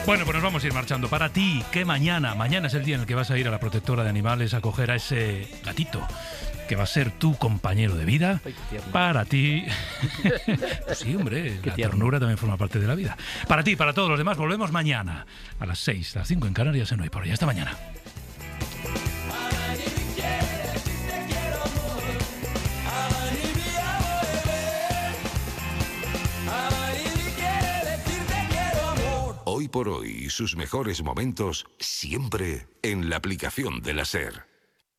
Bueno, pues nos vamos a ir marchando. Para ti, que mañana es el día en el que vas a ir a la protectora de animales a coger a ese gatito que va a ser tu compañero de vida. Ay, qué tierno. Para ti. Pues sí, hombre, Qué la tierno. ternura también forma parte de la vida. Para ti, para todos los demás, volvemos mañana a las 6, las 5 en Canarias, en Hoy por Hoy. Hasta mañana. Hoy por Hoy, sus mejores momentos siempre en la aplicación de la SER.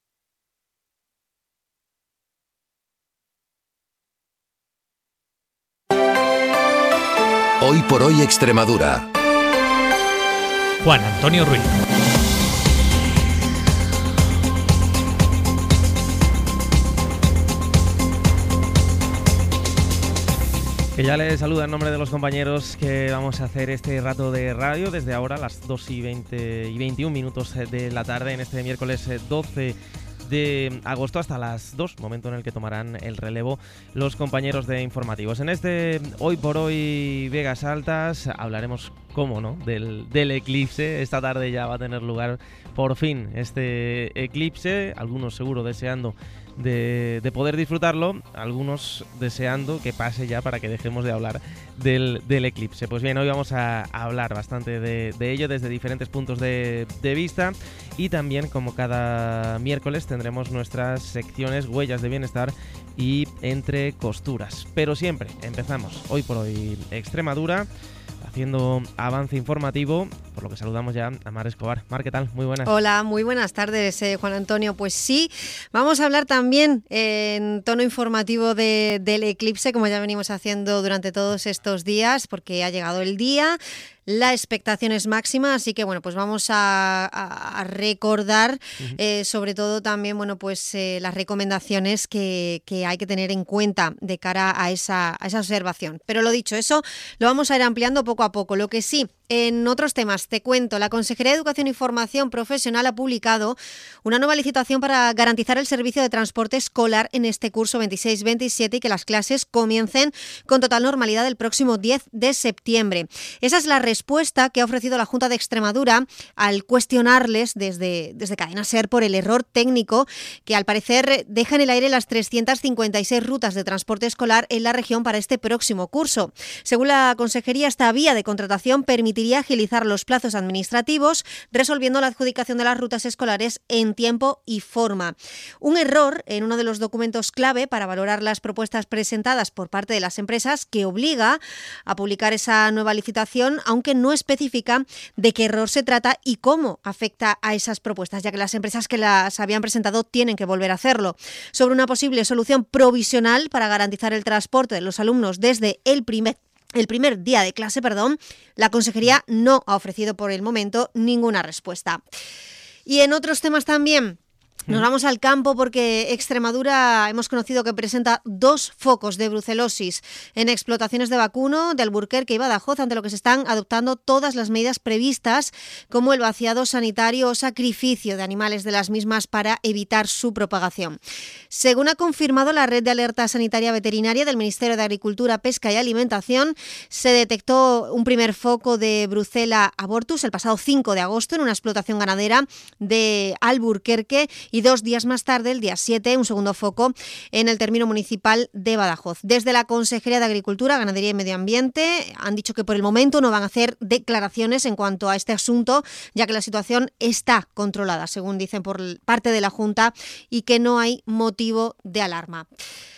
Hoy por Hoy Extremadura. Juan Antonio Ruiz. Que ya les saluda en nombre de los compañeros que vamos a hacer este rato de radio desde ahora a las 2:20 y 21 minutos de la tarde en este miércoles 12 de agosto hasta las 2, momento en el que tomarán el relevo los compañeros de informativos. En este Hoy por Hoy Vegas Altas hablaremos, cómo no, del eclipse. Esta tarde ya va a tener lugar por fin este eclipse, algunos seguro deseando de poder disfrutarlo, algunos deseando que pase ya para que dejemos de hablar del eclipse. Pues bien, hoy vamos a hablar bastante de ello desde diferentes puntos de vista, y también, como cada miércoles, tendremos nuestras secciones Huellas de Bienestar y Entre Costuras. Pero siempre empezamos Hoy por Hoy Extremadura haciendo avance informativo, por lo que saludamos ya a Mar Escobar. Mar, ¿qué tal? Muy buenas. Hola, muy buenas tardes, Juan Antonio. Pues sí, vamos a hablar también en tono informativo del eclipse, como ya venimos haciendo durante todos estos días, porque ha llegado el día. La expectación es máxima, así que bueno, pues vamos a recordar sobre todo también, bueno, pues las recomendaciones que hay que tener en cuenta de cara a esa observación. Pero lo dicho, eso lo vamos a ir ampliando poco a poco. Lo que sí, en otros temas, te cuento, la Consejería de Educación y Formación Profesional ha publicado una nueva licitación para garantizar el servicio de transporte escolar en este curso 26-27 y que las clases comiencen con total normalidad el próximo 10 de septiembre. Esa es la respuesta que ha ofrecido la Junta de Extremadura al cuestionarles desde Cadena SER por el error técnico que al parecer deja en el aire las 356 rutas de transporte escolar en la región para este próximo curso. Según la Consejería, esta vía de contratación permitiría agilizar los plazos administrativos, resolviendo la adjudicación de las rutas escolares en tiempo y forma. Un error en uno de los documentos clave para valorar las propuestas presentadas por parte de las empresas, que obliga a publicar esa nueva licitación, aunque no especifica de qué error se trata y cómo afecta a esas propuestas, ya que las empresas que las habían presentado tienen que volver a hacerlo. Sobre una posible solución provisional para garantizar el transporte de los alumnos desde el primer día de clase, la Consejería no ha ofrecido por el momento ninguna respuesta. Y en otros temas también, nos vamos al campo porque Extremadura hemos conocido que presenta 2 focos de brucelosis en explotaciones de vacuno de Alburquerque y Badajoz, ante lo que se están adoptando todas las medidas previstas, como el vaciado sanitario o sacrificio de animales de las mismas para evitar su propagación. Según ha confirmado la Red de Alerta Sanitaria Veterinaria del Ministerio de Agricultura, Pesca y Alimentación, se detectó un primer foco de Brucella abortus el pasado 5 de agosto en una explotación ganadera de Alburquerque, y 2 días más tarde, el día 7, un segundo foco en el término municipal de Badajoz. Desde la Consejería de Agricultura, Ganadería y Medio Ambiente han dicho que por el momento no van a hacer declaraciones en cuanto a este asunto, ya que la situación está controlada, según dicen por parte de la Junta, y que no hay motivo de alarma.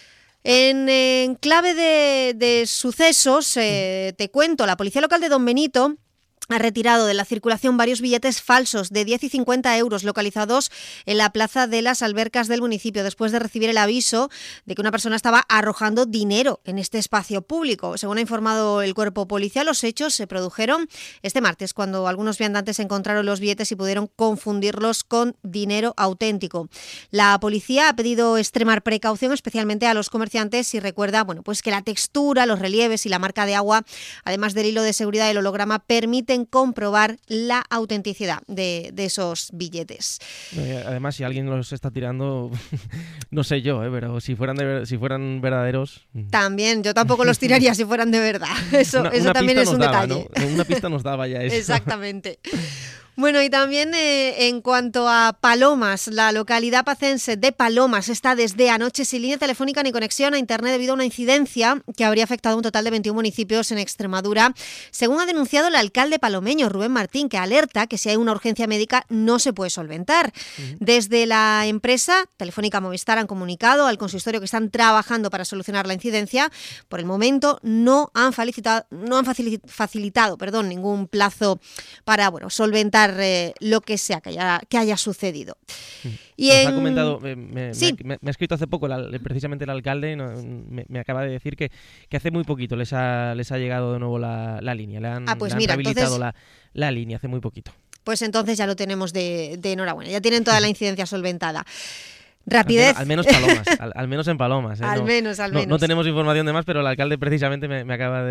En clave de sucesos, te cuento, la Policía Local de Don Benito ha retirado de la circulación varios billetes falsos de 10 y 50 euros localizados en la plaza de las Albercas del municipio, después de recibir el aviso de que una persona estaba arrojando dinero en este espacio público. Según ha informado el cuerpo policial, los hechos se produjeron este martes, cuando algunos viandantes encontraron los billetes y pudieron confundirlos con dinero auténtico. La policía ha pedido extremar precaución, especialmente a los comerciantes, y recuerda, bueno, pues que la textura, los relieves y la marca de agua, además del hilo de seguridad y el holograma, permiten pueden comprobar la autenticidad de esos billetes. Además, si alguien los está tirando, no sé yo, pero si fueran verdaderos... También, yo tampoco los tiraría si fueran de verdad. Eso también es un detalle. ¿No? Una pista nos daba ya eso. Exactamente. Bueno, y también en cuanto a Palomas, la localidad pacense de Palomas está desde anoche sin línea telefónica ni conexión a Internet debido a una incidencia que habría afectado a un total de 21 municipios en Extremadura, según ha denunciado el alcalde palomeño, Rubén Martín, que alerta que si hay una urgencia médica no se puede solventar. Desde la empresa Telefónica Movistar han comunicado al consistorio que están trabajando para solucionar la incidencia. Por el momento no han facilitado ningún plazo para solventar lo que sea que haya sucedido. Y nos ha comentado, me ha escrito hace poco precisamente el alcalde, me acaba de decir que hace muy poquito les ha llegado de nuevo la línea, le han rehabilitado entonces, la línea hace muy poquito. Pues entonces ya lo tenemos de enhorabuena, ya tienen toda la incidencia solventada. Rapidez. Al menos Palomas, al menos en Palomas. Al menos. No tenemos información de más, pero el alcalde precisamente me acaba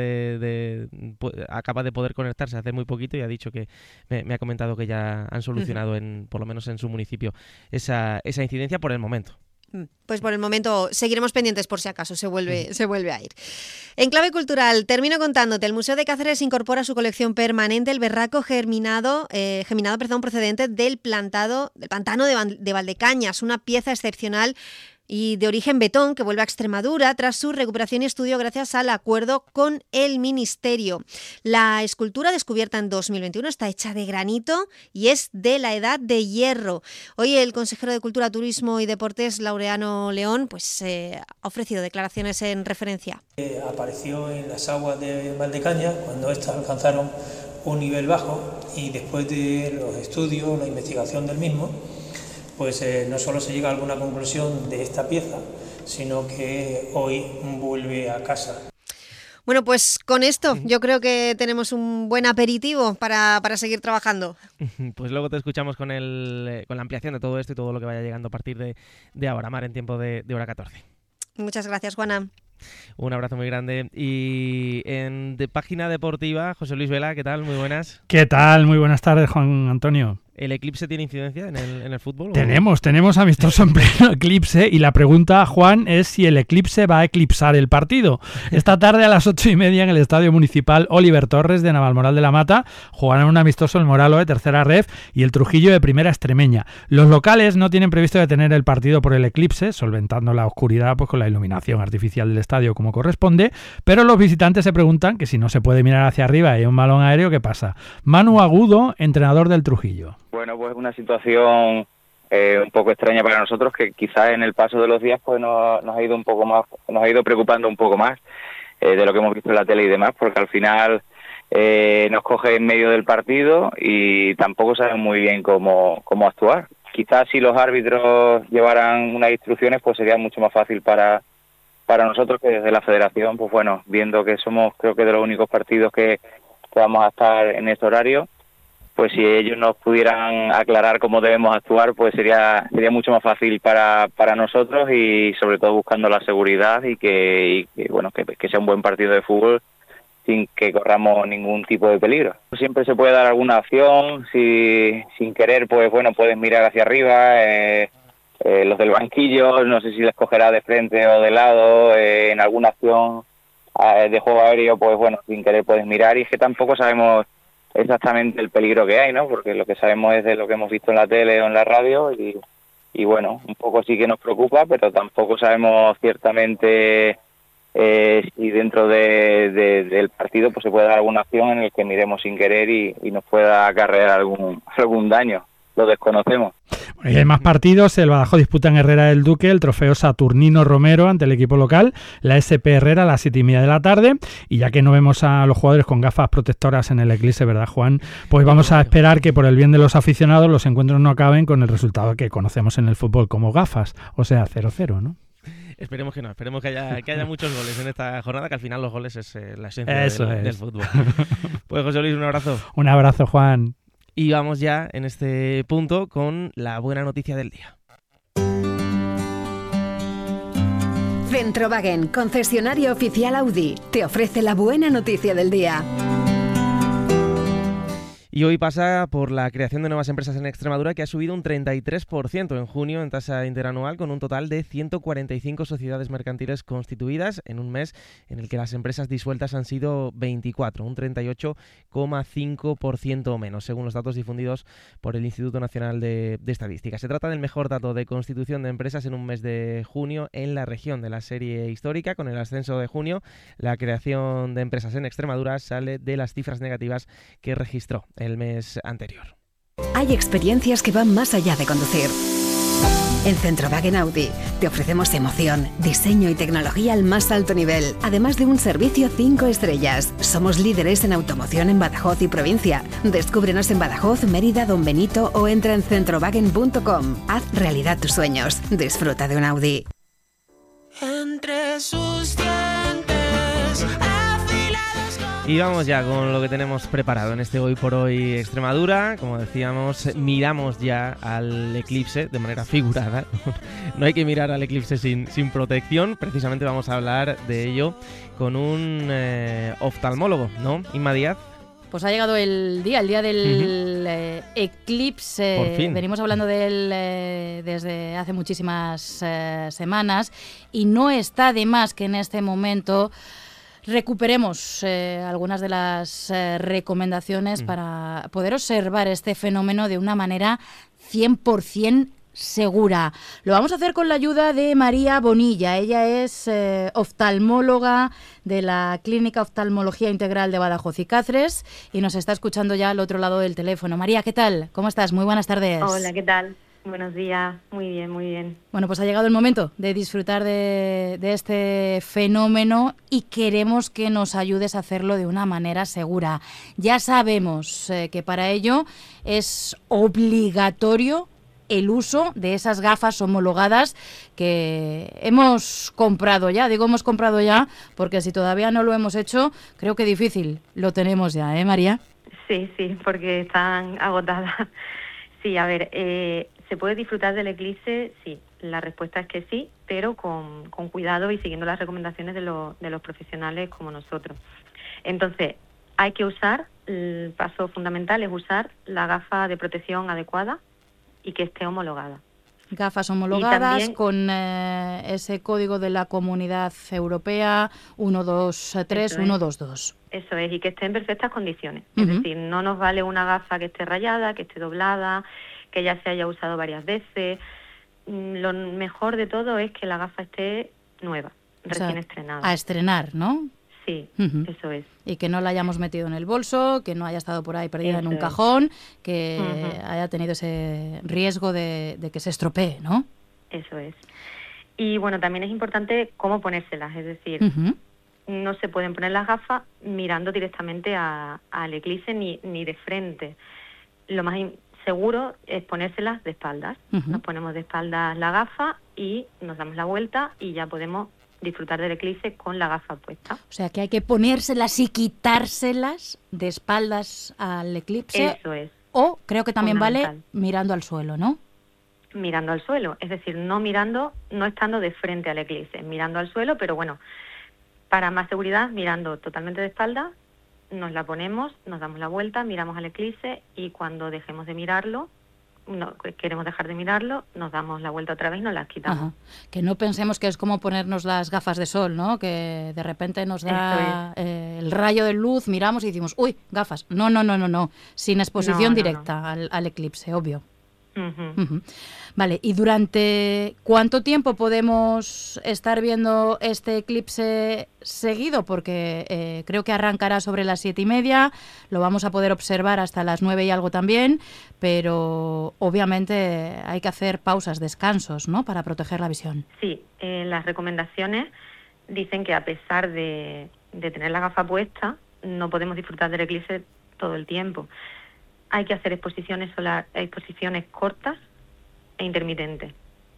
de poder conectarse hace muy poquito y ha dicho que me ha comentado que ya han solucionado por lo menos en su municipio esa incidencia por el momento. Pues por el momento seguiremos pendientes por si acaso se vuelve a ir. En clave cultural, termino contándote, el Museo de Cáceres incorpora a su colección permanente el berraco geminado procedente del pantano de Valdecañas, una pieza excepcional y de origen betón que vuelve a Extremadura tras su recuperación y estudio gracias al acuerdo con el Ministerio. La escultura, descubierta en 2021, está hecha de granito y es de la Edad de Hierro. Hoy el consejero de Cultura, Turismo y Deportes, Laureano León, ha ofrecido declaraciones en referencia. Apareció en las aguas de Valdecañas cuando éstas alcanzaron un nivel bajo y después de los estudios, la investigación del mismo, pues no solo se llega a alguna conclusión de esta pieza, sino que hoy vuelve a casa. Bueno, pues con esto yo creo que tenemos un buen aperitivo para seguir trabajando. Pues luego te escuchamos con la ampliación de todo esto y todo lo que vaya llegando a partir de ahora, Mar, en tiempo de hora 14. Muchas gracias, Juana. Un abrazo muy grande. Y de Página Deportiva, José Luis Vela, ¿qué tal? Muy buenas. ¿Qué tal? Muy buenas tardes, Juan Antonio. ¿El eclipse tiene incidencia en el fútbol? Tenemos amistoso en pleno eclipse y la pregunta, Juan, es si el eclipse va a eclipsar el partido. Esta tarde a las 8:30 en el Estadio Municipal Oliver Torres de Navalmoral de la Mata jugarán un amistoso el Moralo de tercera ref y el Trujillo de primera extremeña. Los locales no tienen previsto detener el partido por el eclipse, solventando la oscuridad con la iluminación artificial del estadio como corresponde, pero los visitantes se preguntan que si no se puede mirar hacia arriba y hay un balón aéreo, ¿qué pasa? Manu Agudo, entrenador del Trujillo. Bueno, pues una situación un poco extraña para nosotros que quizás en el paso de los días pues nos ha ido preocupando un poco más de lo que hemos visto en la tele y demás, porque al final nos coge en medio del partido y tampoco saben muy bien cómo actuar. Quizás si los árbitros llevaran unas instrucciones pues sería mucho más fácil para nosotros, que desde la federación, pues bueno, viendo que somos creo que de los únicos partidos que vamos a estar en este horario, pues si ellos nos pudieran aclarar cómo debemos actuar, pues sería mucho más fácil para nosotros y sobre todo buscando la seguridad y que sea un buen partido de fútbol sin que corramos ningún tipo de peligro. Siempre se puede dar alguna acción, si sin querer, pues bueno, puedes mirar hacia arriba, los del banquillo, no sé si les cogerá de frente o de lado, en alguna acción de juego aéreo, pues bueno, sin querer puedes mirar y es que tampoco sabemos exactamente el peligro que hay, ¿no? Porque lo que sabemos es de lo que hemos visto en la tele o en la radio y bueno, un poco sí que nos preocupa, pero tampoco sabemos ciertamente si dentro del partido pues se puede dar alguna acción en el que miremos sin querer y nos pueda acarrear algún daño. Lo desconocemos. Y hay más partidos. El Badajoz disputa en Herrera del Duque el trofeo Saturnino Romero ante el equipo local, la SP Herrera a las 7:30 de la tarde. Y ya que no vemos a los jugadores con gafas protectoras en el eclipse, ¿verdad, Juan? Pues vamos a esperar que por el bien de los aficionados los encuentros no acaben con el resultado que conocemos en el fútbol como gafas, o sea, 0-0, ¿no? Esperemos que no, esperemos que haya muchos goles en esta jornada, que al final los goles es la esencia del fútbol. Pues José Luis, un abrazo. Un abrazo, Juan. Y vamos ya en este punto con la buena noticia del día. Centrowagen, concesionario oficial Audi, te ofrece la buena noticia del día. Y hoy pasa por la creación de nuevas empresas en Extremadura, que ha subido un 33% en junio en tasa interanual, con un total de 145 sociedades mercantiles constituidas en un mes en el que las empresas disueltas han sido 24, un 38,5% menos, según los datos difundidos por el Instituto Nacional de Estadística. Se trata del mejor dato de constitución de empresas en un mes de junio en la región de la serie histórica. Con el ascenso de junio, la creación de empresas en Extremadura sale de las cifras negativas que registró el mes anterior. Hay experiencias que van más allá de conducir. En Centrowagen Audi te ofrecemos emoción, diseño y tecnología al más alto nivel, además de un servicio 5 estrellas. Somos líderes en automoción en Badajoz y provincia. Descúbrenos en Badajoz, Mérida, Don Benito o entra en centrowagen.com. Haz realidad tus sueños. Disfruta de un Audi. Entre sus dientes afilados. Y vamos ya con lo que tenemos preparado en este Hoy por Hoy Extremadura. Como decíamos, miramos ya al eclipse de manera figurada. No hay que mirar al eclipse sin protección. Precisamente vamos a hablar de ello con un oftalmólogo, ¿no? Inma Díaz. Pues ha llegado el día del eclipse. Por fin. Venimos hablando de él desde hace muchísimas semanas y no está de más que en este momento recuperemos algunas de las recomendaciones para poder observar este fenómeno de una manera 100% segura. Lo vamos a hacer con la ayuda de María Bonilla. Ella es oftalmóloga de la Clínica Oftalmología Integral de Badajoz y Cáceres y nos está escuchando ya al otro lado del teléfono. María, ¿qué tal? ¿Cómo estás? Muy buenas tardes. Hola, ¿qué tal? Buenos días. Muy bien, muy bien. Bueno, pues ha llegado el momento de disfrutar de este fenómeno y queremos que nos ayudes a hacerlo de una manera segura. Ya sabemos que para ello es obligatorio el uso de esas gafas homologadas que hemos comprado ya. Digo hemos comprado ya porque si todavía no lo hemos hecho, creo que difícil lo tenemos ya, ¿eh, María? Sí, porque están agotadas. Sí, a ver, ¿se puede disfrutar del eclipse? Sí, la respuesta es que sí, pero con cuidado y siguiendo las recomendaciones de los profesionales como nosotros. Entonces, hay que usar, el paso fundamental es usar la gafa de protección adecuada y que esté homologada. Gafas homologadas con ese código de la Comunidad Europea 123122. Eso es, y que esté en perfectas condiciones. Es decir, no nos vale una gafa que esté rayada, que esté doblada, que ya se haya usado varias veces. Lo mejor de todo es que la gafa esté nueva, recién estrenada. A estrenar, ¿no? Sí, eso es. Y que no la hayamos metido en el bolso, que no haya estado por ahí perdida en un cajón, que haya tenido ese riesgo de que se estropee, ¿no? Eso es. Y bueno, también es importante cómo ponérselas, es decir, no se pueden poner las gafas mirando directamente al eclipse ni de frente. Lo más seguro es ponérselas de espaldas. Nos ponemos de espaldas la gafa y nos damos la vuelta y ya podemos disfrutar del eclipse con la gafa puesta. O sea, que hay que ponérselas y quitárselas de espaldas al eclipse. Eso es. O creo que también vale mirando al suelo, ¿no? Mirando al suelo, es decir, no estando de frente al eclipse, mirando al suelo, pero bueno, para más seguridad, mirando totalmente de espaldas, nos la ponemos, nos damos la vuelta, miramos al eclipse y cuando dejemos de mirarlo, queremos dejar de mirarlo, nos damos la vuelta otra vez y nos las quitamos. Ajá. Que no pensemos que es como ponernos las gafas de sol, ¿no? Que de repente nos da el rayo de luz, miramos y decimos, ¡uy, gafas! No. Sin exposición directa al eclipse, obvio. Vale, ¿y durante cuánto tiempo podemos estar viendo este eclipse seguido? Porque creo que arrancará sobre las 7:30, lo vamos a poder observar hasta las 9 y algo también, pero obviamente hay que hacer pausas, descansos, ¿no? Para proteger la visión. Sí, las recomendaciones dicen que a pesar de tener la gafa puesta, no podemos disfrutar del eclipse todo el tiempo. Hay que hacer exposiciones cortas e intermitentes.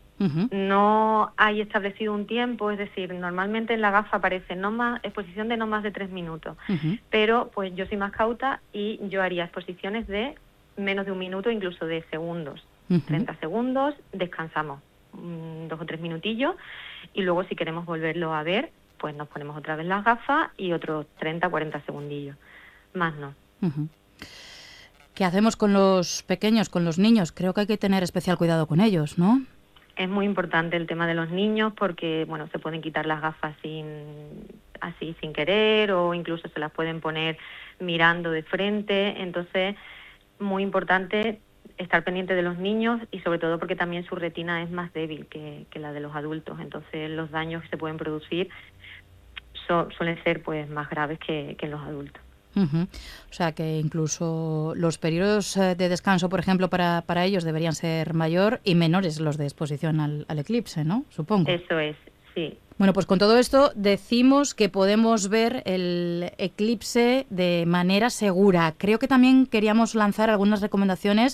No hay establecido un tiempo, es decir, normalmente en la gafa aparece exposición de no más de 3 minutos, pero pues yo soy más cauta y yo haría exposiciones de menos de 1 minuto, incluso de segundos, 30 segundos, descansamos 2 o 3 minutillos y luego si queremos volverlo a ver, pues nos ponemos otra vez las gafas y otros 30, 40 segundillos, más no. ¿Qué hacemos con los pequeños, con los niños? Creo que hay que tener especial cuidado con ellos, ¿no? Es muy importante el tema de los niños porque, bueno, se pueden quitar las gafas sin querer, o incluso se las pueden poner mirando de frente. Entonces, muy importante estar pendiente de los niños, y sobre todo porque también su retina es más débil que la de los adultos. Entonces, los daños que se pueden producir suelen ser pues más graves que en los adultos. Uh-huh. O sea que incluso los periodos de descanso, por ejemplo, para ellos deberían ser mayor y menores los de exposición al eclipse, ¿no? Supongo. Eso es, sí. Bueno, pues con todo esto decimos que podemos ver el eclipse de manera segura. Creo que también queríamos lanzar algunas recomendaciones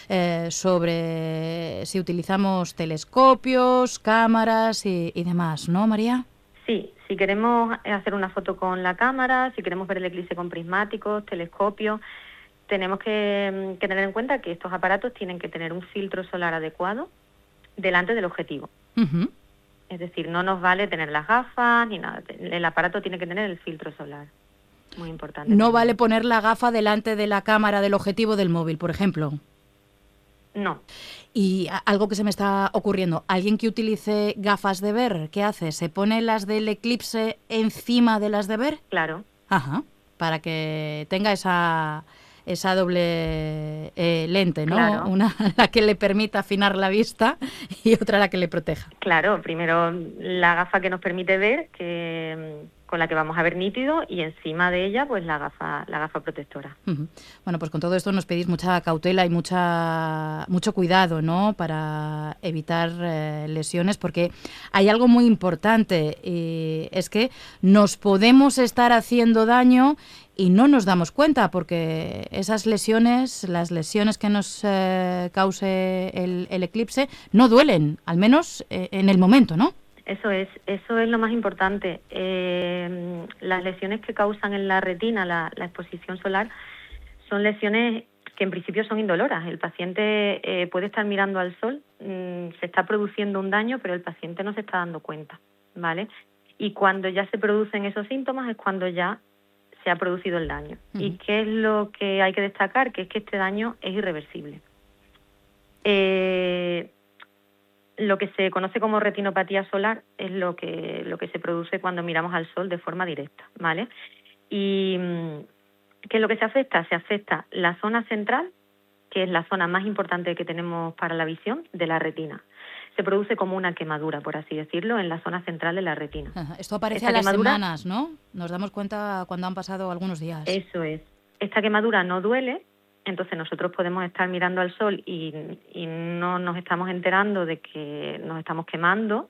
sobre si utilizamos telescopios, cámaras y demás, ¿no, María? Sí, si queremos hacer una foto con la cámara, si queremos ver el eclipse con prismáticos, telescopios, tenemos que tener en cuenta que estos aparatos tienen que tener un filtro solar adecuado delante del objetivo. Uh-huh. Es decir, no nos vale tener las gafas ni nada. El aparato tiene que tener el filtro solar. Muy importante. No vale poner la gafa delante de la cámara del objetivo del móvil, por ejemplo. No. Y algo que se me está ocurriendo, alguien que utilice gafas de ver, ¿qué hace? ¿Se pone las del eclipse encima de las de ver? Claro. Ajá, para que tenga esa doble lente, ¿no? Claro. Una la que le permita afinar la vista y otra la que le proteja. Claro, primero la gafa que nos permite ver, con la que vamos a ver nítido, y encima de ella pues la gafa protectora. Uh-huh. Bueno, pues con todo esto nos pedís mucha cautela y mucho cuidado, ¿no? Para evitar lesiones, porque hay algo muy importante, y es que nos podemos estar haciendo daño y no nos damos cuenta, porque esas lesiones, las lesiones que nos cause el eclipse, no duelen, al menos en el momento, ¿no? Eso es lo más importante. Las lesiones que causan en la retina la exposición solar son lesiones que en principio son indoloras. El paciente puede estar mirando al sol, se está produciendo un daño, pero el paciente no se está dando cuenta, ¿vale? Y cuando ya se producen esos síntomas es cuando ya se ha producido el daño. Uh-huh. ¿Y qué es lo que hay que destacar? Que es que este daño es irreversible. Lo que se conoce como retinopatía solar es lo que se produce cuando miramos al sol de forma directa, ¿vale? Y ¿qué es lo que se afecta? Se afecta la zona central, que es la zona más importante que tenemos para la visión, de la retina. Se produce como una quemadura, por así decirlo, en la zona central de la retina. Ajá. Esto aparece a las semanas, ¿no? Nos damos cuenta cuando han pasado algunos días. Eso es. Esta quemadura no duele. Entonces nosotros podemos estar mirando al sol y no nos estamos enterando de que nos estamos quemando,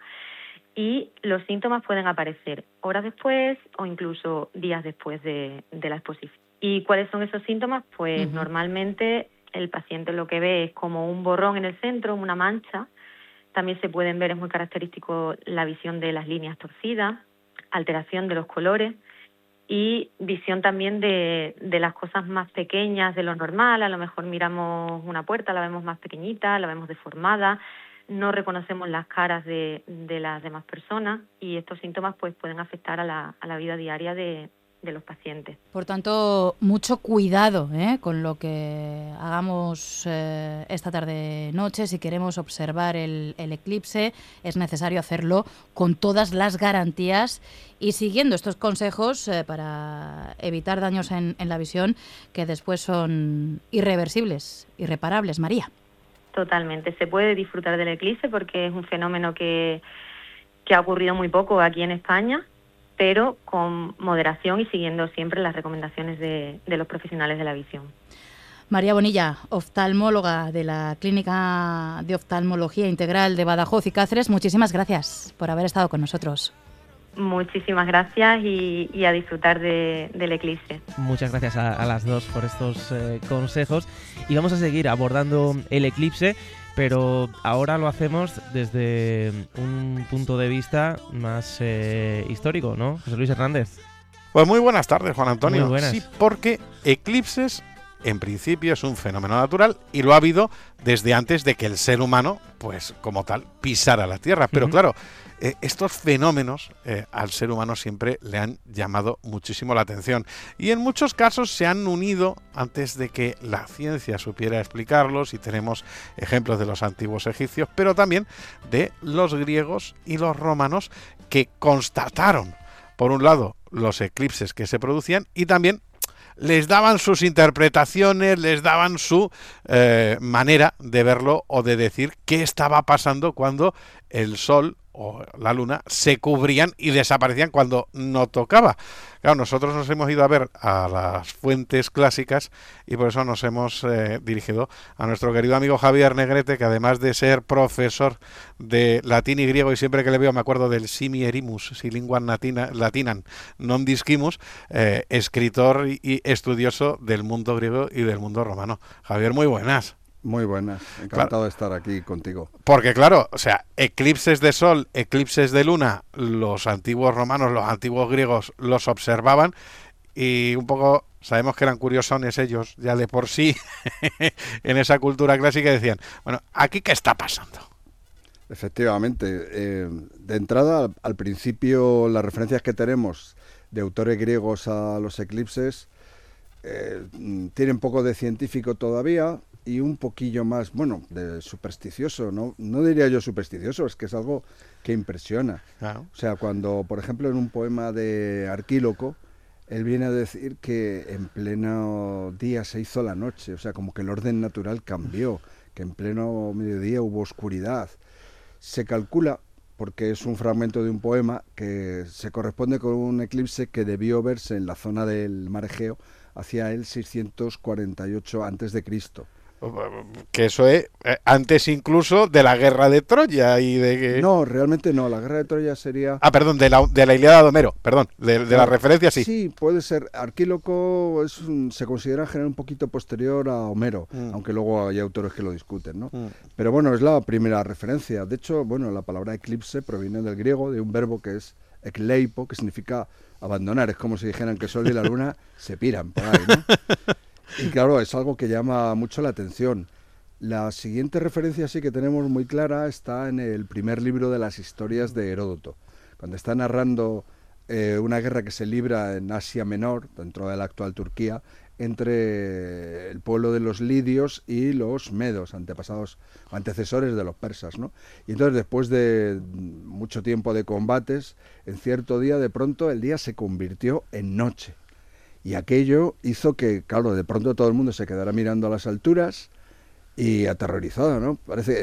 y los síntomas pueden aparecer horas después o incluso días después de la exposición. ¿Y cuáles son esos síntomas? Pues uh-huh. Normalmente el paciente lo que ve es como un borrón en el centro, una mancha. También se pueden ver, es muy característico, la visión de las líneas torcidas, alteración de los colores, y visión también de las cosas más pequeñas de lo normal. A lo mejor miramos una puerta, la vemos más pequeñita, la vemos deformada, no reconocemos las caras de las demás personas, y estos síntomas pues pueden afectar a la vida diaria de los pacientes. Por tanto, mucho cuidado con lo que hagamos esta tarde-noche. Si queremos observar el eclipse, es necesario hacerlo con todas las garantías y siguiendo estos consejos para evitar daños en la visión que después son irreversibles, irreparables. María. Totalmente. Se puede disfrutar del eclipse porque es un fenómeno que ha ocurrido muy poco aquí en España, pero con moderación y siguiendo siempre las recomendaciones de los profesionales de la visión. María Bonilla, oftalmóloga de la Clínica de Oftalmología Integral de Badajoz y Cáceres, muchísimas gracias por haber estado con nosotros. Muchísimas gracias y a disfrutar del eclipse. Muchas gracias a las dos por estos consejos, y vamos a seguir abordando el eclipse, pero ahora lo hacemos desde un punto de vista más histórico, ¿no? José Luis Hernández. Pues muy buenas tardes, Juan Antonio. Muy buenas. Sí, porque eclipses en principio es un fenómeno natural y lo ha habido desde antes de que el ser humano, pues como tal, pisara la Tierra. Pero claro, estos fenómenos al ser humano siempre le han llamado muchísimo la atención y en muchos casos se han unido antes de que la ciencia supiera explicarlos, y tenemos ejemplos de los antiguos egipcios, pero también de los griegos y los romanos, que constataron, por un lado, los eclipses que se producían y también les daban sus interpretaciones, les daban su manera de verlo o de decir qué estaba pasando cuando el Sol o la Luna se cubrían y desaparecían cuando no tocaba. Claro, nosotros nos hemos ido a ver a las fuentes clásicas y por eso nos hemos dirigido a nuestro querido amigo Javier Negrete, que además de ser profesor de latín y griego, y siempre que le veo me acuerdo del simi erimus, si linguam latinam non discimus, escritor y estudioso del mundo griego y del mundo romano. Javier, muy buenas. Muy buenas, encantado de estar aquí contigo. Porque claro, o sea, eclipses de sol, eclipses de luna, los antiguos romanos, los antiguos griegos los observaban y un poco sabemos que eran curiosones ellos ya de por sí en esa cultura clásica, y decían, bueno, ¿aquí qué está pasando? Efectivamente, de entrada, al principio, las referencias que tenemos de autores griegos a los eclipses tienen poco de científico todavía, y un poquillo más, bueno, de supersticioso, no diría yo supersticioso, es que es algo que impresiona. Claro. O sea, cuando, por ejemplo, en un poema de Arquíloco, él viene a decir que en pleno día se hizo la noche, o sea, como que el orden natural cambió, que en pleno mediodía hubo oscuridad. Se calcula, porque es un fragmento de un poema, que se corresponde con un eclipse que debió verse en la zona del mar Egeo hacia el 648 a.C., que eso es antes incluso de la guerra de Troya y de que... No, realmente no, la guerra de Troya sería... Ah, perdón, de la Ilíada de Homero, perdón, de la referencia sí. Sí, puede ser. Arquíloco se considera en general un poquito posterior a Homero, aunque luego hay autores que lo discuten, ¿no? Pero bueno, es la primera referencia. De hecho, bueno, la palabra eclipse proviene del griego, de un verbo que es ekleipo, que significa abandonar. Es como si dijeran que el sol y la luna se piran por ahí, ¿no? Y claro, es algo que llama mucho la atención. La siguiente referencia sí que tenemos muy clara está en el primer libro de las historias de Heródoto, cuando está narrando una guerra que se libra en Asia Menor, dentro de la actual Turquía, entre el pueblo de los lidios y los medos, antecesores de los persas, ¿no? Y entonces, después de mucho tiempo de combates, en cierto día, de pronto, el día se convirtió en noche. Y aquello hizo que, claro, de pronto todo el mundo se quedara mirando a las alturas y aterrorizado, ¿no?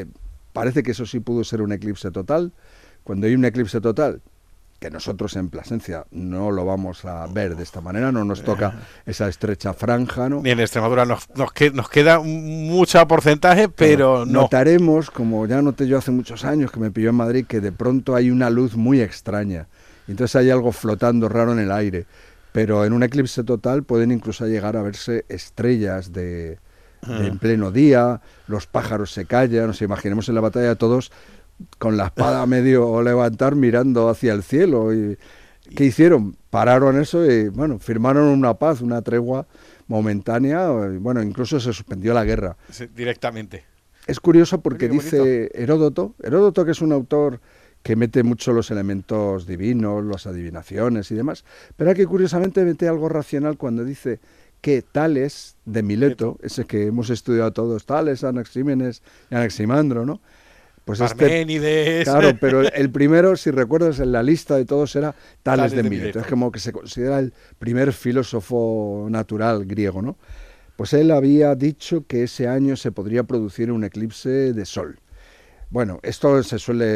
Parece que eso sí pudo ser un eclipse total. Cuando hay un eclipse total, que nosotros en Plasencia no lo vamos a ver de esta manera, no nos toca esa estrecha franja, ¿no? Ni en Extremadura nos queda mucho porcentaje, pero no. Notaremos, como ya noté yo hace muchos años que me pilló en Madrid, que de pronto hay una luz muy extraña. Y entonces hay algo flotando raro en el aire. Pero en un eclipse total pueden incluso llegar a verse estrellas de en pleno día, los pájaros se callan, nos imaginemos en la batalla todos con la espada medio levantar mirando hacia el cielo. Y ¿qué hicieron? Pararon eso y, bueno, firmaron una paz, una tregua momentánea, y, bueno, incluso se suspendió la guerra. Sí, directamente. Es curioso porque dice Heródoto, que es un autor que mete mucho los elementos divinos, las adivinaciones y demás, pero aquí curiosamente mete algo racional cuando dice que Tales de Mileto, ese que hemos estudiado todos, Tales, Anaxímenes y Anaximandro, ¿no? Pues Parménides. Claro, pero el primero, si recuerdas, en la lista de todos era Tales de Mileto. Es como que se considera el primer filósofo natural griego, ¿no? Pues él había dicho que ese año se podría producir un eclipse de sol. Bueno, esto es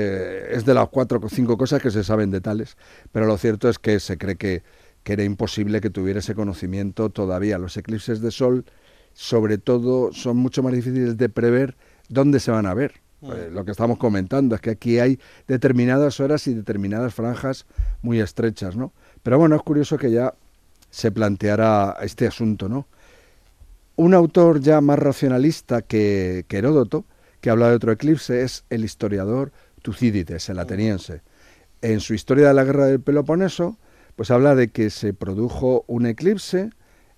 de las 4 o 5 cosas que se saben de Tales, pero lo cierto es que se cree que era imposible que tuviera ese conocimiento todavía. Los eclipses de sol, sobre todo, son mucho más difíciles de prever dónde se van a ver. Lo que estamos comentando es que aquí hay determinadas horas y determinadas franjas muy estrechas, ¿no? Pero bueno, es curioso que ya se planteara este asunto, ¿no? Un autor ya más racionalista que Heródoto, que habla de otro eclipse, es el historiador Tucídides, el ateniense. En su historia de la guerra del Peloponeso, pues habla de que se produjo un eclipse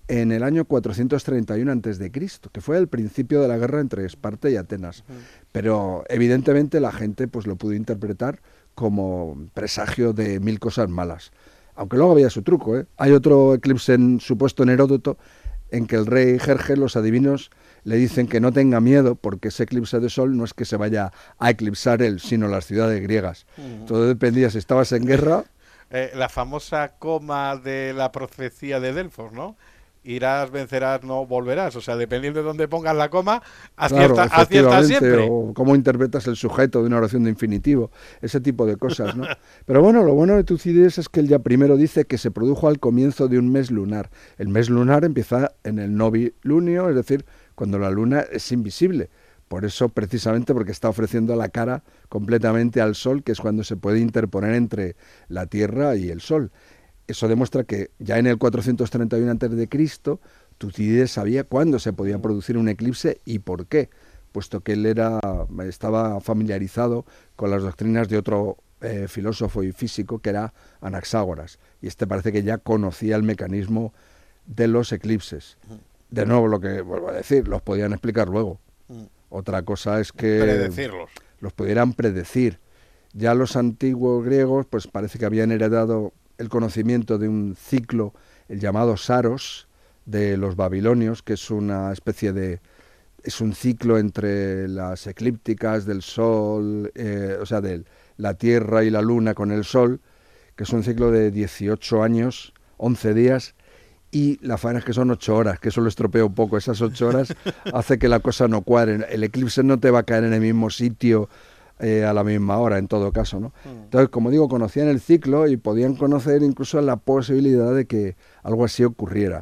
en el año 431 a.C., que fue el principio de la guerra entre Esparta y Atenas. Pero evidentemente la gente pues lo pudo interpretar como presagio de 1000 cosas malas. Aunque luego había su truco, ¿eh? Hay otro eclipse supuesto en Heródoto en que el rey Jerjes, los adivinos, le dicen que no tenga miedo porque ese eclipse de sol no es que se vaya a eclipsar él, sino las ciudades griegas. Todo dependía si estabas en guerra. La famosa coma de la profecía de Delfos, ¿no? Irás, vencerás, no volverás. O sea, dependiendo de dónde pongas la coma, aciertas siempre. O cómo interpretas el sujeto de una oración de infinitivo, ese tipo de cosas, ¿no? Pero bueno, lo bueno de Tucídides es que él ya primero dice que se produjo al comienzo de un mes lunar. El mes lunar empieza en el novilunio, es decir, cuando la luna es invisible. Por eso, precisamente, porque está ofreciendo la cara completamente al sol, que es cuando se puede interponer entre la Tierra y el sol. Eso demuestra que ya en el 431 a.C., Tucídides sabía cuándo se podía producir un eclipse y por qué, puesto que él estaba familiarizado con las doctrinas de otro filósofo y físico, que era Anaxágoras. Y este parece que ya conocía el mecanismo de los eclipses. De nuevo, lo que vuelvo a decir, los podían explicar luego. Otra cosa es que los pudieran predecir. Ya los antiguos griegos, pues parece que habían heredado el conocimiento de un ciclo, el llamado Saros, de los babilonios, que es una especie de... es un ciclo entre las eclípticas del sol, o sea, de la Tierra y la Luna con el sol, que es un ciclo de 18 años, 11 días, y la faena es que son 8 horas, que eso lo estropea un poco. Esas 8 horas hace que la cosa no cuadre. El eclipse no te va a caer en el mismo sitio a la misma hora, en todo caso, ¿no? Entonces, como digo, conocían el ciclo y podían conocer incluso la posibilidad de que algo así ocurriera.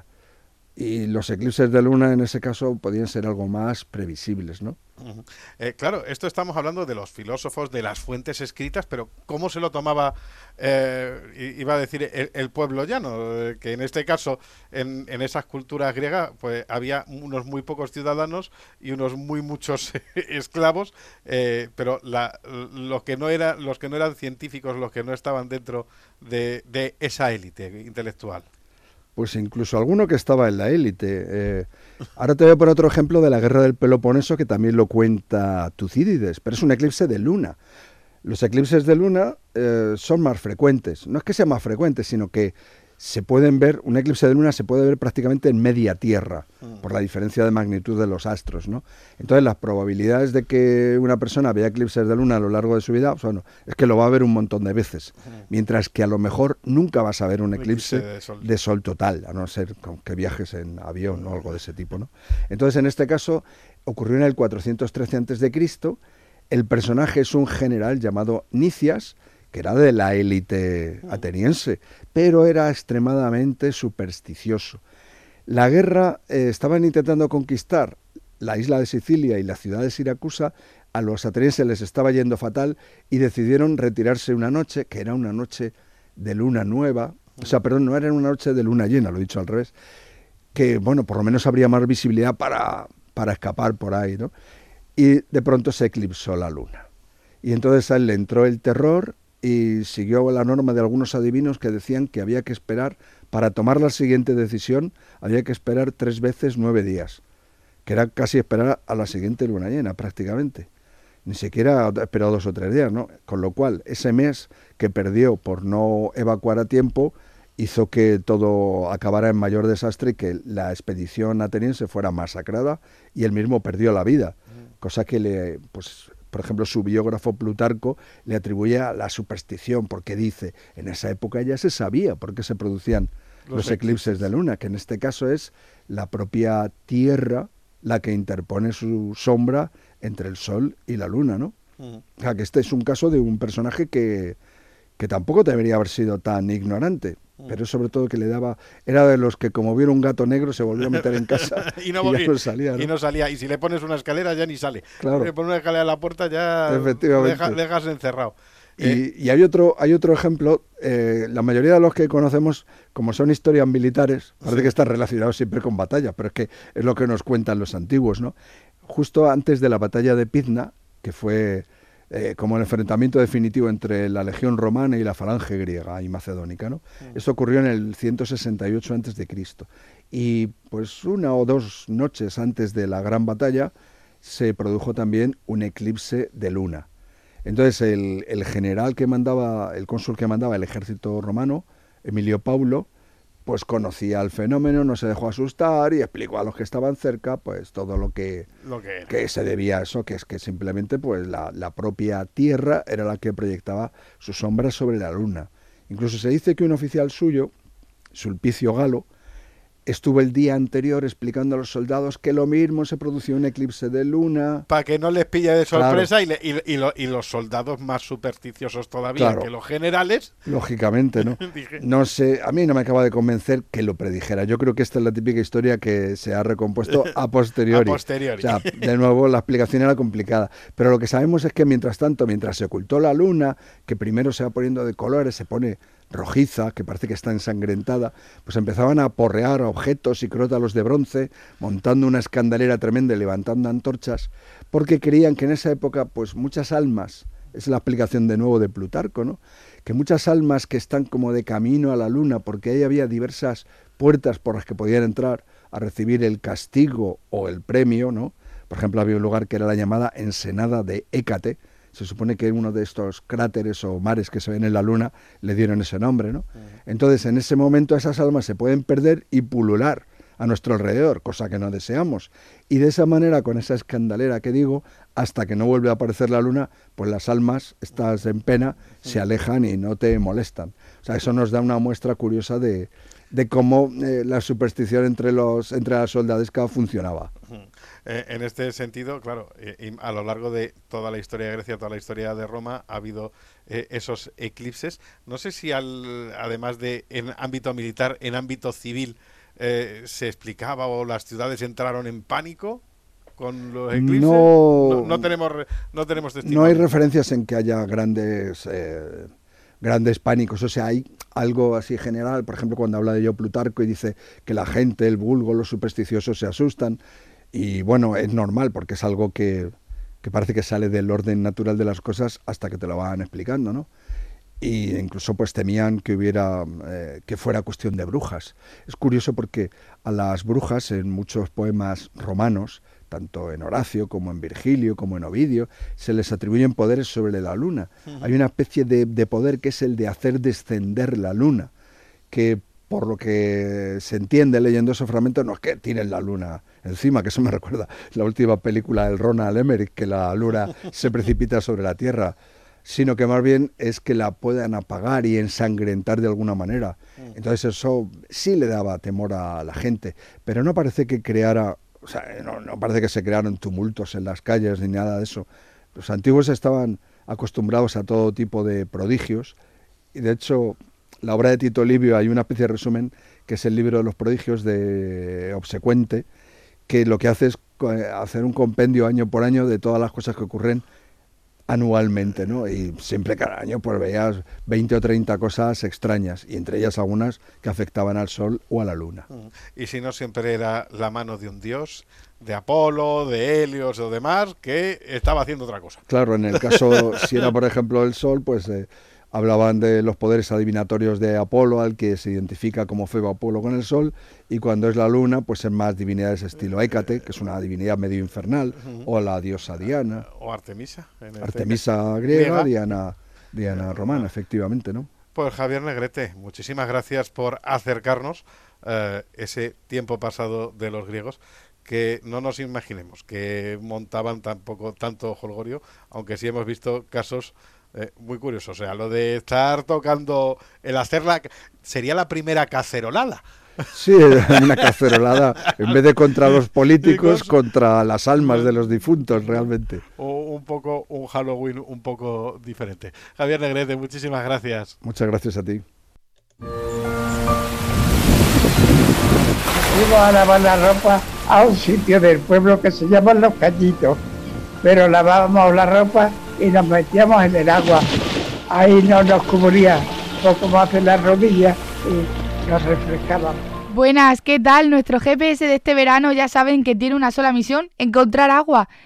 Y los eclipses de luna, en ese caso, podían ser algo más previsibles, ¿no? Claro, esto estamos hablando de los filósofos, de las fuentes escritas, pero ¿cómo se lo tomaba, iba a decir, el pueblo llano? Que en este caso, en esas culturas griegas, pues había unos muy pocos ciudadanos y unos muy muchos esclavos, pero los que no eran científicos, los que no estaban dentro de esa élite intelectual. Pues incluso alguno que estaba en la élite. Ahora te voy a poner otro ejemplo de la guerra del Peloponeso, que también lo cuenta Tucídides, pero es un eclipse de luna. Los eclipses de luna son más frecuentes. No es que sean más frecuentes, sino que se pueden ver, un eclipse de luna se puede ver prácticamente en media Tierra, por la diferencia de magnitud de los astros, ¿no? Entonces las probabilidades de que una persona vea eclipses de luna a lo largo de su vida, o sea, no, es que lo va a ver un montón de veces, mientras que a lo mejor nunca vas a ver un eclipse de sol total, a no ser que viajes en avión o algo de ese tipo, ¿no? Entonces en este caso ocurrió en el 413 a.C., el personaje es un general llamado Nicias, que era de la élite ateniense, pero era extremadamente supersticioso. La guerra, estaban intentando conquistar la isla de Sicilia y la ciudad de Siracusa, a los atenienses les estaba yendo fatal y decidieron retirarse una noche, que era una noche de luna nueva, o sea, perdón, no era una noche de luna llena, lo he dicho al revés, que, bueno, por lo menos habría más visibilidad para escapar por ahí, ¿no? Y de pronto se eclipsó la luna. Y entonces a él le entró el terror y siguió la norma de algunos adivinos que decían que había que esperar, para tomar la siguiente decisión, había que esperar 3 veces 9 días, que era casi esperar a la siguiente luna llena prácticamente. Ni siquiera esperó 2 o 3 días, ¿no? Con lo cual, ese mes que perdió por no evacuar a tiempo hizo que todo acabara en mayor desastre y que la expedición ateniense fuera masacrada y él mismo perdió la vida, cosa que por ejemplo, su biógrafo Plutarco le atribuye a la superstición, porque dice, en esa época ya se sabía por qué se producían los eclipses de luna, que en este caso es la propia Tierra la que interpone su sombra entre el Sol y la Luna, ¿no? O sea, que este es un caso de un personaje que tampoco debería haber sido tan ignorante, pero sobre todo que era de los que como vieron un gato negro se volvió a meter en casa y ya no salía, ¿no? Y no salía, y si le pones una escalera ya ni sale. Claro. Si le pones una escalera a la puerta ya dejas encerrado. Y hay otro ejemplo, la mayoría de los que conocemos, como son historias militares, parece que están relacionados siempre con batallas, pero es que es lo que nos cuentan los antiguos, ¿no? Justo antes de la batalla de Pydna, que fue como el enfrentamiento definitivo entre la legión romana y la falange griega y macedónica, ¿no? Esto ocurrió en el 168 a.C. Y pues 1 o 2 noches antes de la gran batalla se produjo también un eclipse de luna. Entonces el general que mandaba, el cónsul que mandaba el ejército romano, Emilio Paulo, pues conocía el fenómeno, no se dejó asustar y explicó a los que estaban cerca pues todo lo que se debía a eso, que es que simplemente pues la propia Tierra era la que proyectaba sus sombras sobre la luna. Incluso se dice que un oficial suyo, Sulpicio Galo, estuvo el día anterior explicando a los soldados que lo mismo se producía un eclipse de luna. Para que no les pille de sorpresa, claro. y los soldados más supersticiosos todavía, claro, que los generales. Lógicamente, ¿no? No sé, a mí no me acaba de convencer que lo predijera. Yo creo que esta es la típica historia que se ha recompuesto a posteriori. A posteriori. O sea, de nuevo, la explicación era complicada. Pero lo que sabemos es que mientras tanto, mientras se ocultó la luna, que primero se va poniendo de colores, se pone rojiza, que parece que está ensangrentada, pues empezaban a porrear objetos y crótalos de bronce, montando una escandalera tremenda y levantando antorchas, porque creían que en esa época, pues muchas almas, es la explicación de nuevo de Plutarco, ¿no?, que muchas almas que están como de camino a la luna, porque ahí había diversas puertas por las que podían entrar a recibir el castigo o el premio, ¿no? Por ejemplo, había un lugar que era la llamada Ensenada de Hécate. Se supone que uno de estos cráteres o mares que se ven en la luna le dieron ese nombre, ¿no? Entonces, en ese momento esas almas se pueden perder y pulular a nuestro alrededor, cosa que no deseamos. Y de esa manera, con esa escandalera que digo, hasta que no vuelve a aparecer la luna, pues las almas, estás en pena, se alejan y no te molestan. O sea, eso nos da una muestra curiosa de cómo la superstición entre las soldadescas funcionaba. En este sentido, claro, a lo largo de toda la historia de Grecia, toda la historia de Roma, ha habido esos eclipses. No sé si además de en ámbito militar, en ámbito civil, se explicaba o las ciudades entraron en pánico con los eclipses. No tenemos testimonios. No hay referencias en que haya grandes pánicos, o sea, hay algo así general. Por ejemplo, cuando habla de ello Plutarco y dice que la gente, el vulgo, los supersticiosos se asustan. Y bueno, es normal porque es algo que parece que sale del orden natural de las cosas hasta que te lo van explicando, ¿no? Y incluso pues temían que fuera cuestión de brujas. Es curioso porque a las brujas en muchos poemas romanos, tanto en Horacio como en Virgilio como en Ovidio, se les atribuyen poderes sobre la luna. Hay una especie de poder que es el de hacer descender la luna, que por lo que se entiende leyendo esos fragmentos, no es que tiren la luna encima, que eso me recuerda la última película del Ronald Emmerich, que la luna se precipita sobre la Tierra, sino que más bien es que la puedan apagar y ensangrentar de alguna manera. Entonces eso sí le daba temor a la gente, pero no parece que no parece que se crearon tumultos en las calles ni nada de eso. Los antiguos estaban acostumbrados a todo tipo de prodigios, y de hecho la obra de Tito Livio, hay una especie de resumen que es el libro de los prodigios de Obsecuente, que lo que hace es hacer un compendio año por año de todas las cosas que ocurren anualmente, ¿no? Y siempre cada año pues veías 20 o 30 cosas extrañas, y entre ellas algunas que afectaban al Sol o a la Luna. Y si no, siempre era la mano de un dios, de Apolo, de Helios o demás, que estaba haciendo otra cosa. Claro, en el caso, si era por ejemplo el Sol, pues hablaban de los poderes adivinatorios de Apolo, al que se identifica como Febo Apolo con el Sol, y cuando es la Luna, pues en más divinidades estilo Hécate, que es una divinidad medio infernal, o la diosa Diana. O Artemisa. Artemisa griega, Diana romana, efectivamente, ¿no? Pues Javier Negrete, muchísimas gracias por acercarnos ese tiempo pasado de los griegos, que no nos imaginemos que montaban tanto jolgorio, aunque sí hemos visto casos muy curioso. O sea, lo de estar tocando, el hacerla, sería la primera cacerolada. Sí, una cacerolada, en vez de contra los políticos, contra las almas de los difuntos, realmente. O un poco un Halloween un poco diferente. Javier Negrete, muchísimas gracias. Muchas gracias a ti. Fuimos a lavar la ropa a un sitio del pueblo que se llama Los Cañitos, pero lavábamos la ropa y nos metíamos en el agua. Ahí no nos cubría poco más de las rodillas y nos refrescábamos. Buenas, ¿qué tal? Nuestro GPS de este verano ya saben que tiene una sola misión: encontrar agua.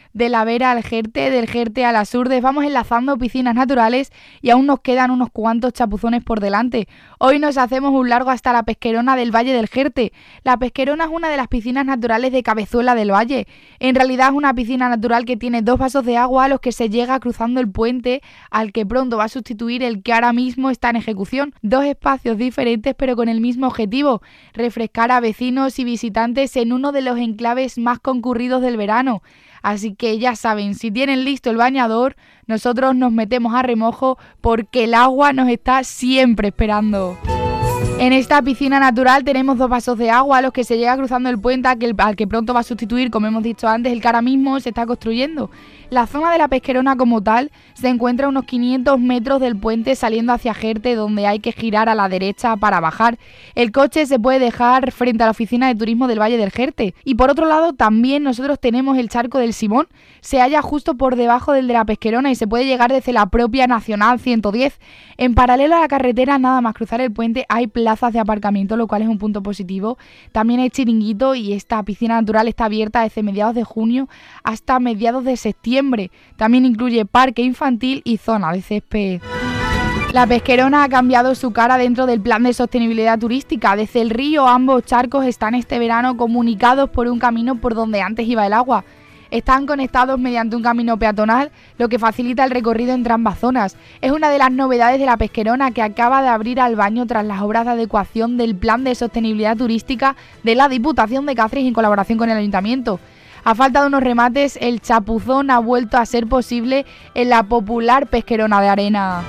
de la Vera al Jerte, del Jerte a las Urdes. Vamos enlazando piscinas naturales y aún nos quedan unos cuantos chapuzones por delante. Hoy nos hacemos un largo hasta la Pesquerona del Valle del Jerte. La Pesquerona es una de las piscinas naturales de Cabezuela del Valle. En realidad es una piscina natural que tiene 2 vasos de agua a los que se llega cruzando el puente al que pronto va a sustituir el que ahora mismo está en ejecución. 2 espacios diferentes pero con el mismo objetivo: refrescar a vecinos y visitantes en uno de los enclaves más concurridos del verano. Así que ya saben, si tienen listo el bañador, nosotros nos metemos a remojo porque el agua nos está siempre esperando. En esta piscina natural tenemos 2 vasos de agua a los que se llega cruzando el puente al que pronto va a sustituir, como hemos dicho antes, el que ahora mismo se está construyendo. La zona de la Pesquerona como tal se encuentra a unos 500 metros del puente saliendo hacia Jerte, donde hay que girar a la derecha para bajar. El coche se puede dejar frente a la oficina de turismo del Valle del Jerte. Y por otro lado también nosotros tenemos el charco del Simón. Se halla justo por debajo del de la Pesquerona y se puede llegar desde la propia Nacional 110. En paralelo a la carretera, nada más cruzar el puente, hay plazas de aparcamiento, lo cual es un punto positivo. También hay chiringuito y esta piscina natural está abierta desde mediados de junio hasta mediados de septiembre. También incluye parque infantil y zona de césped. La Pesquerona ha cambiado su cara dentro del plan de sostenibilidad turística. Desde el río ambos charcos están este verano comunicados por un camino por donde antes iba el agua. Están conectados mediante un camino peatonal, lo que facilita el recorrido entre ambas zonas. Es una de las novedades de la Pesquerona, que acaba de abrir al baño tras las obras de adecuación del plan de sostenibilidad turística de la Diputación de Cáceres en colaboración con el Ayuntamiento. A falta de unos remates, el chapuzón ha vuelto a ser posible en la popular Pesquerona de arena.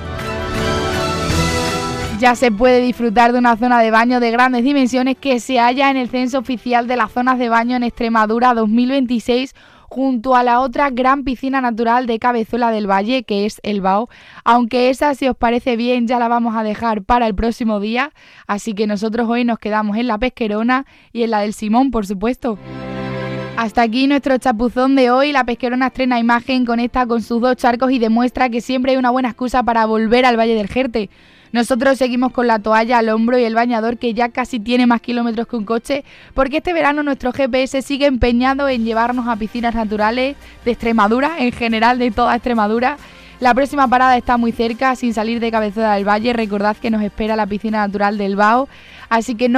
Ya se puede disfrutar de una zona de baño de grandes dimensiones que se halla en el censo oficial de las zonas de baño en Extremadura 2026, junto a la otra gran piscina natural de Cabezuela del Valle, que es el Bao. Aunque esa, si os parece bien, ya la vamos a dejar para el próximo día, así que nosotros hoy nos quedamos en la Pesquerona y en la del Simón, por supuesto. Hasta aquí nuestro chapuzón de hoy. La Pesquerona estrena imagen, conecta con sus 2 charcos y demuestra que siempre hay una buena excusa para volver al Valle del Jerte. Nosotros seguimos con la toalla al hombro y el bañador, que ya casi tiene más kilómetros que un coche, porque este verano nuestro GPS sigue empeñado en llevarnos a piscinas naturales de Extremadura, en general de toda Extremadura. La próxima parada está muy cerca, sin salir de Cabezuela del Valle. Recordad que nos espera la piscina natural del Bao, así que no